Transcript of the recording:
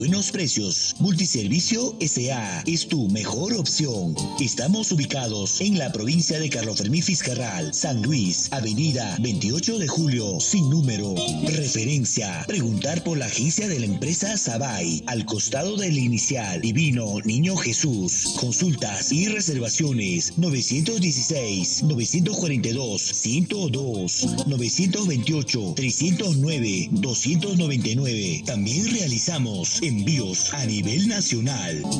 Buenos precios. Multiservicio S.A. es tu mejor opción. Estamos ubicados en la provincia de Carlos Fermín Fiscarral, San Luis, avenida 28 de julio, sin número. Referencia: preguntar por la agencia de la empresa Sabay, al costado del inicial Divino Niño Jesús. Consultas y reservaciones: 916-942-102, 928-309-299. También realizamos envíos a nivel nacional.